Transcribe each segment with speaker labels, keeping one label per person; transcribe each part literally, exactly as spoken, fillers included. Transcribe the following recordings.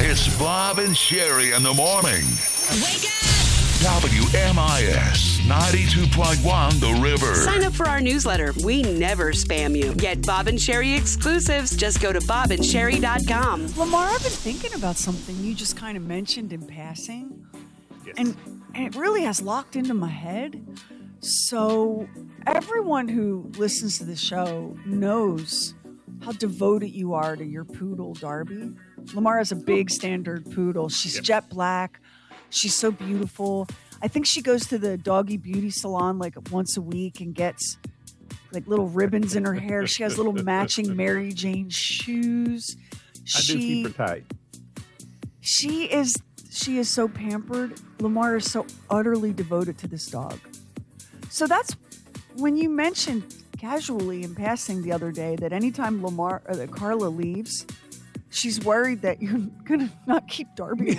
Speaker 1: It's Bob and Sherry in the morning.
Speaker 2: Wake up!
Speaker 1: W M I S ninety-two point one The River.
Speaker 3: Sign up for our newsletter. We never spam you. Get Bob and Sherry exclusives. Just go to bob and sherry dot com.
Speaker 4: Lamar, I've been thinking about something you just kind of mentioned in passing.
Speaker 5: Yes.
Speaker 4: And, and it really has locked into my head. So everyone who listens to the show knows how devoted you are to your poodle, Darby. Lamar has a big standard poodle. She's
Speaker 5: Yep.
Speaker 4: jet black. She's so beautiful. I think she goes to the doggy beauty salon like once a week and gets like little ribbons in her hair. She has little matching Mary Jane shoes.
Speaker 5: I
Speaker 4: She,
Speaker 5: do keep her tight.
Speaker 4: She is she is so pampered. Lamar is so utterly devoted to this dog. So that's when you mentioned casually in passing the other day that anytime Lamar or that Carla leaves, she's worried that you're gonna not keep Darby.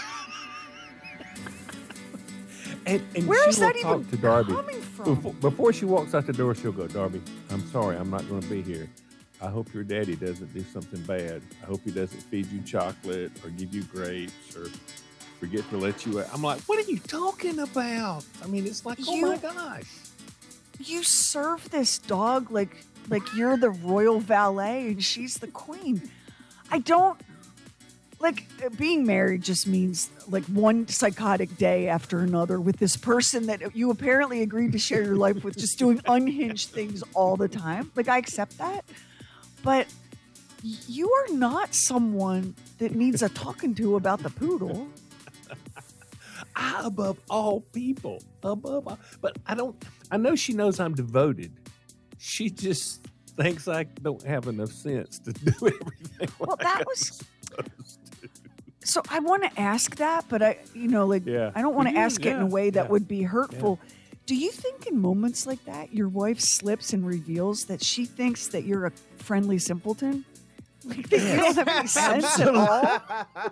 Speaker 5: And, and
Speaker 4: Where
Speaker 5: she
Speaker 4: is
Speaker 5: will
Speaker 4: that even
Speaker 5: talk to Darby.
Speaker 4: coming from?
Speaker 5: Before, before she walks out the door, she'll go, Darby, I'm sorry, I'm not going to be here. I hope your daddy doesn't do something bad. I hope he doesn't feed you chocolate or give you grapes or forget to let you out. I'm like, what are you talking about? I mean, it's like, oh
Speaker 4: You-
Speaker 5: my gosh.
Speaker 4: You serve this dog like like you're the royal valet and she's the queen. I don't like being married just means like one psychotic day after another with this person that you apparently agreed to share your life with, just doing unhinged things all the time. Like I accept that, but you are not someone that needs a talking to about the poodle.
Speaker 5: I, above all people, above all, but I don't, I know she knows I'm devoted. She just thinks I don't have enough sense to do everything.
Speaker 4: Well,
Speaker 5: like
Speaker 4: that
Speaker 5: I'm
Speaker 4: was-
Speaker 5: supposed to.
Speaker 4: So I want to ask that, but I, you know, like
Speaker 5: Yeah.
Speaker 4: I don't want to
Speaker 5: Yeah,
Speaker 4: ask it in a
Speaker 5: yeah,
Speaker 4: way that
Speaker 5: yeah.
Speaker 4: would be hurtful. Do you think in moments like that, your wife slips and reveals that she thinks that you're a friendly simpleton? Like that you don't have any sense at all?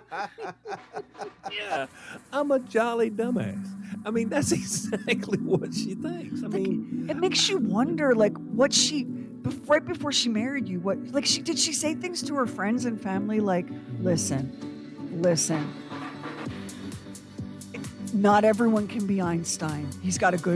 Speaker 5: Yeah, I'm a jolly dumbass. I mean, that's exactly what she thinks. I mean,
Speaker 4: It makes you wonder, like, what she, bef- right before she married you, what, like, she did she say things to her friends and family like, listen, listen, not everyone can be Einstein. He's got a good